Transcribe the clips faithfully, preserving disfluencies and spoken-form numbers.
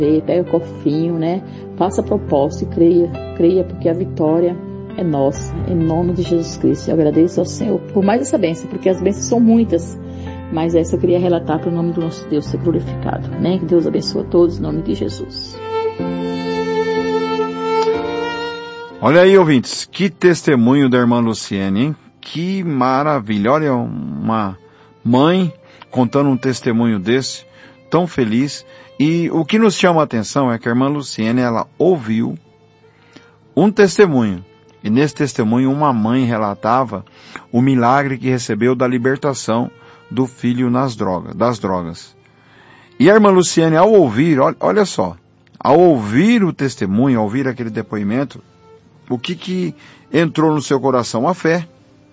Pega o cofrinho, né? Faça propósito e creia, creia, porque a vitória é nossa, em nome de Jesus Cristo. Eu agradeço ao Senhor por mais essa bênção, porque as bênçãos são muitas, mas essa eu queria relatar para o nome do nosso Deus ser glorificado, né? Que Deus abençoe a todos, em nome de Jesus. Olha aí, ouvintes, que testemunho da irmã Luciene, hein? Que maravilha, olha, uma mãe contando um testemunho desse, tão feliz. E o que nos chama a atenção é que a irmã Luciene, ela ouviu um testemunho. E nesse testemunho uma mãe relatava o milagre que recebeu da libertação do filho nas drogas, das drogas. E a irmã Luciene, ao ouvir, olha, olha só, ao ouvir o testemunho, ao ouvir aquele depoimento, o que que entrou no seu coração? A fé.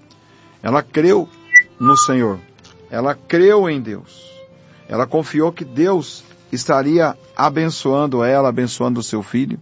Ela creu no Senhor. Ela creu em Deus. Ela confiou que Deus estaria abençoando ela, abençoando o seu filho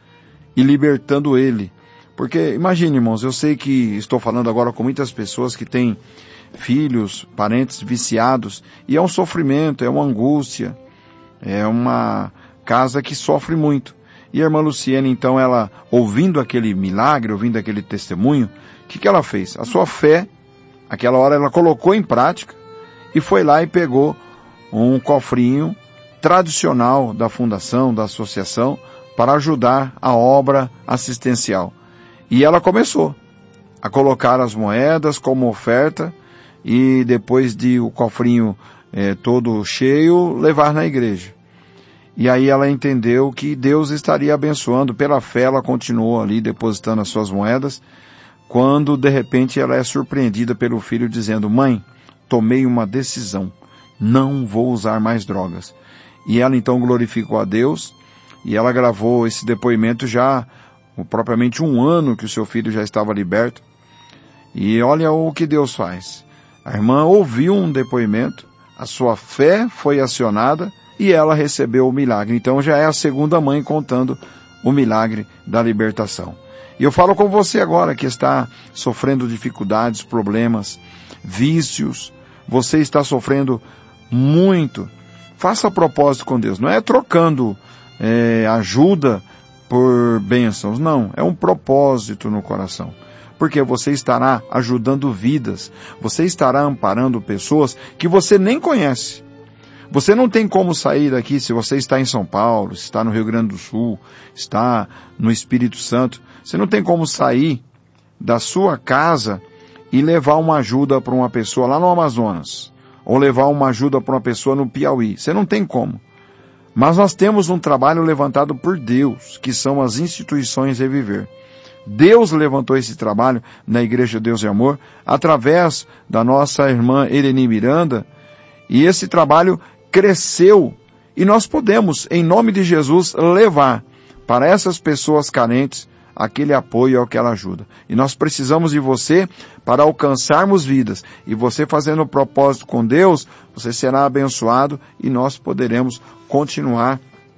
e libertando ele. Porque, imagine, irmãos, eu sei que estou falando agora com muitas pessoas que têm filhos, parentes viciados, e é um sofrimento, é uma angústia, é uma casa que sofre muito. E a irmã Luciene, então, ela, ouvindo aquele milagre, ouvindo aquele testemunho, o que que ela fez? A sua fé, aquela hora ela colocou em prática e foi lá e pegou um cofrinho tradicional da fundação, da associação, para ajudar a obra assistencial. E ela começou a colocar as moedas como oferta e depois de o cofrinho eh, todo cheio, levar na igreja. E aí ela entendeu que Deus estaria abençoando. Pela fé ela continuou ali depositando as suas moedas, quando de repente ela é surpreendida pelo filho dizendo: mãe, tomei uma decisão, não vou usar mais drogas. E ela então glorificou a Deus, e ela gravou esse depoimento já, propriamente um ano que o seu filho já estava liberto. E olha o que Deus faz. A irmã ouviu um depoimento, a sua fé foi acionada e ela recebeu o milagre. Então já é a segunda mãe contando o milagre da libertação. E eu falo com você agora que está sofrendo dificuldades, problemas, vícios, você está sofrendo muito. Faça propósito com Deus. Não é trocando é, ajuda por bênçãos. Não, é um propósito no coração. Porque você estará ajudando vidas. Você estará amparando pessoas que você nem conhece. Você não tem como sair daqui se você está em São Paulo, se está no Rio Grande do Sul, está no Espírito Santo. Você não tem como sair da sua casa e levar uma ajuda para uma pessoa lá no Amazonas. Ou levar uma ajuda para uma pessoa no Piauí. Você não tem como. Mas nós temos um trabalho levantado por Deus, que são as instituições Reviver. Deus levantou esse trabalho na Igreja Deus e Amor, através da nossa irmã Eleni Miranda, e esse trabalho cresceu, e nós podemos, em nome de Jesus, levar para essas pessoas carentes aquele apoio ao que ela ajuda. E nós precisamos de você para alcançarmos vidas. E você fazendo o propósito com Deus, você será abençoado e nós poderemos continuar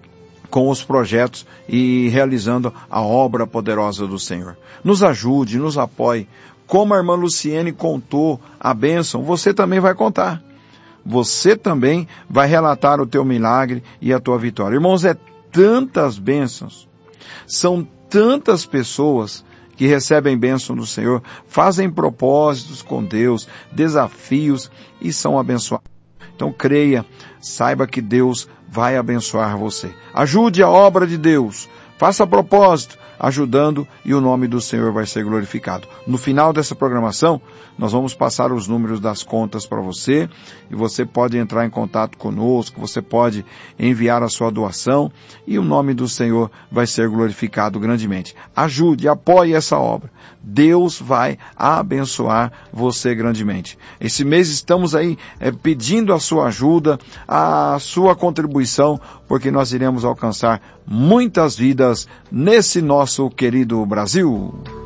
com os projetos e realizando a obra poderosa do Senhor. Nos ajude, nos apoie. Como a irmã Luciene contou a bênção, você também vai contar. Você também vai relatar o teu milagre e a tua vitória. Irmãos, é tantas bênçãos. São tantas pessoas que recebem bênção do Senhor, fazem propósitos com Deus, desafios e são abençoados. Então creia, saiba que Deus vai abençoar você. Ajude a obra de Deus, faça propósito, ajudando e o nome do Senhor vai ser glorificado. No final dessa programação, nós vamos passar os números das contas para você e você pode entrar em contato conosco, você pode enviar a sua doação e o nome do Senhor vai ser glorificado grandemente. Ajude, apoie essa obra. Deus vai abençoar você grandemente. Esse mês estamos aí é, pedindo a sua ajuda, a sua contribuição, porque nós iremos alcançar muitas vidas nesse nosso querido Brasil.